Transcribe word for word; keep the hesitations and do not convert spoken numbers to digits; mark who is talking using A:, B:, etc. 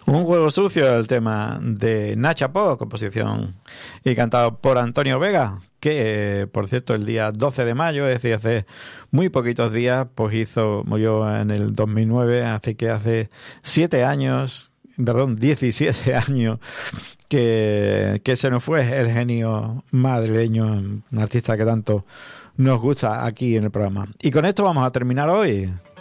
A: Un juego sucio, el tema de Nacha Po, composición y cantado por Antonio Vega, que por cierto el día doce de mayo, es decir, hace muy poquitos días, pues hizo, murió en el dos mil nueve, así que hace siete años, perdón, diecisiete años que, que se nos fue el genio madrileño, un artista que tanto nos gusta aquí en el programa. Y con esto vamos a terminar hoy.